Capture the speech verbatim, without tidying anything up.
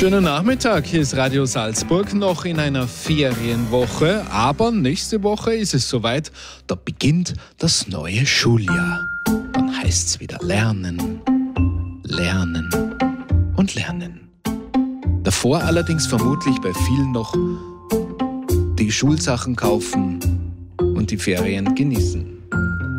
Schönen Nachmittag, hier ist Radio Salzburg, noch in einer Ferienwoche, aber nächste Woche ist es soweit, da beginnt das neue Schuljahr. Dann heißt es wieder lernen, lernen und lernen. Davor allerdings vermutlich bei vielen noch die Schulsachen kaufen und die Ferien genießen.